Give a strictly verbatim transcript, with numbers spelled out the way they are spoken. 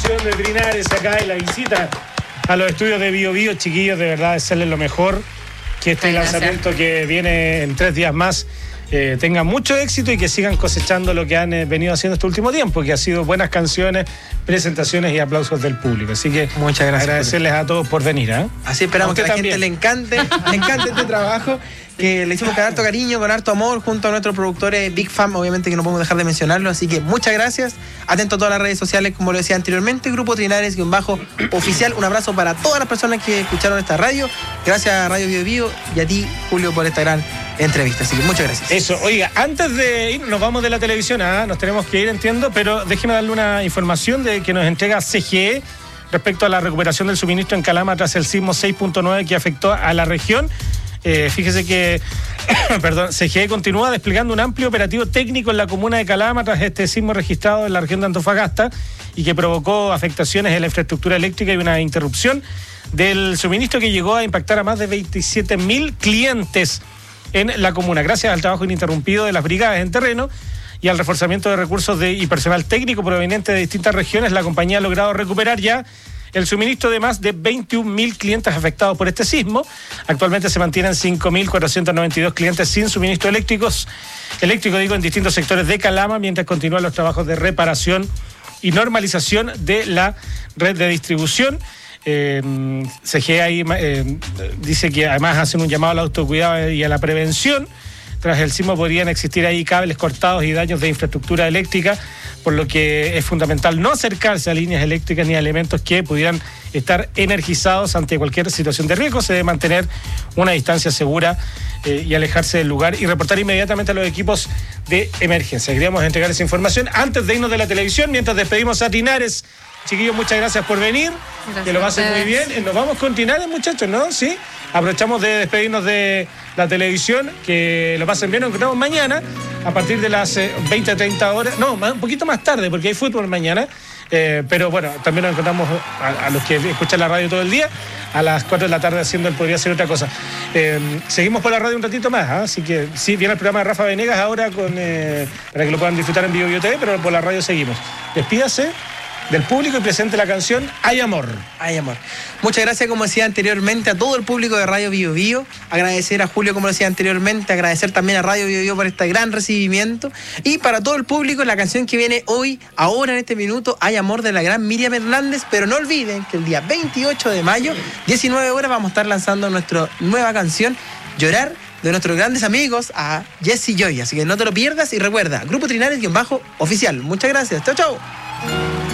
presentación de Trinares acá y la visita a los estudios de Bio Bio, chiquillos, de verdad, desearles lo mejor, que este Gracias. lanzamiento que viene en tres días más eh, tenga mucho éxito y que sigan cosechando lo que han eh, venido haciendo este último tiempo, que ha sido buenas canciones, presentaciones y aplausos del público. Así que muchas gracias, agradecerles a todos por venir. ¿eh? Así esperamos que a la también. gente le encante, le encante este trabajo, que le hicimos con harto cariño, con harto amor, junto a nuestros productores Big Fan, obviamente que no podemos dejar de mencionarlo, así que muchas gracias. Atento a todas las redes sociales, como lo decía anteriormente, Grupo Trinares guión bajo oficial. Un abrazo para todas las personas que escucharon esta radio. Gracias a Radio Bio Bio y a ti, Julio, por esta gran entrevista. Así que muchas gracias. Eso, oiga, antes de ir, nos vamos de la televisión, ¿ah? Nos tenemos que ir, entiendo, pero déjeme darle una información de que nos entrega C G E respecto a la recuperación del suministro en Calama tras el sismo seis punto nueve que afectó a la región. Eh, fíjese que perdón, C G E continúa desplegando un amplio operativo técnico en la comuna de Calama tras este sismo registrado en la región de Antofagasta y que provocó afectaciones en la infraestructura eléctrica y una interrupción del suministro que llegó a impactar a más de veintisiete mil clientes en la comuna. Gracias al trabajo ininterrumpido de las brigadas en terreno y al reforzamiento de recursos de, y personal técnico proveniente de distintas regiones, la compañía ha logrado recuperar ya el suministro de más de veintiún mil clientes afectados por este sismo. Actualmente se mantienen cinco mil cuatrocientos noventa y dos clientes sin suministro eléctricos, eléctrico digo, en distintos sectores de Calama, mientras continúan los trabajos de reparación y normalización de la red de distribución. Eh, C G E ahí eh, dice que además hacen un llamado al autocuidado y a la prevención. Tras el sismo podrían existir ahí cables cortados y daños de infraestructura eléctrica, por lo que es fundamental no acercarse a líneas eléctricas ni a elementos que pudieran estar energizados ante cualquier situación de riesgo. Se debe mantener una distancia segura eh, y alejarse del lugar y reportar inmediatamente a los equipos de emergencia. Queríamos entregar esa información antes de irnos de la televisión, mientras despedimos a Trinares. Chiquillos, muchas gracias por venir, gracias, que lo pasen muy bien. Nos vamos con Trinares, muchachos, ¿no? Sí. Aprovechamos de despedirnos de la televisión, que lo pasen bien. Nos encontramos mañana a partir de las eh, veinte a treinta horas, no, un poquito más tarde porque hay fútbol mañana, eh, pero bueno, también nos encontramos a, a los que escuchan la radio todo el día a las cuatro de la tarde haciendo el Podría Ser Otra Cosa. Eh, seguimos por la radio un ratito más, ¿eh? Así que sí, viene el programa de Rafa Venegas ahora con eh, para que lo puedan disfrutar en Bio Bio T V, pero por la radio seguimos. Despídase del público y presente la canción Hay Amor. Hay Amor. Muchas gracias, como decía anteriormente, a todo el público de Radio Bio Bio. Agradecer a Julio, como decía anteriormente, agradecer también a Radio Bio Bio por este gran recibimiento. Y para todo el público, la canción que viene hoy, ahora en este minuto, Hay Amor, de la gran Miriam Hernández. Pero no olviden que el día veintiocho de mayo, diecinueve horas, vamos a estar lanzando nuestra nueva canción, Llorar, de nuestros grandes amigos a Jesse Joy. Así que no te lo pierdas y recuerda, Grupo Trinares guión bajo oficial. Muchas gracias. Chau, chau.